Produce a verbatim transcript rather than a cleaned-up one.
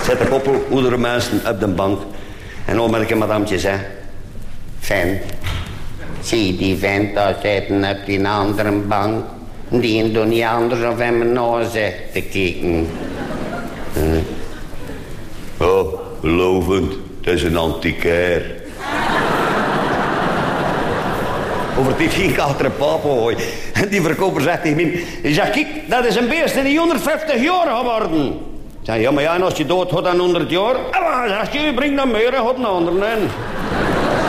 Zet de koppel oudere mensen op de bank. En onmerke madamtje zei... Vent, zie die vent daar zitten op die andere bank. Die doet niet anders of hem mijn neus te kijken. Hm. Oh, lovend, het is een antiquair. Over dit ging ik achter een papa hooi. En die verkoper zegt tegen mij... Die zegt, kijk, dat is een beest die honderdvijftig jaar geworden. Ik zeg, ja, maar ja, en als je dood gaat dan honderd jaar... Ah, zeg je, breng dan meer, gaat een ander in.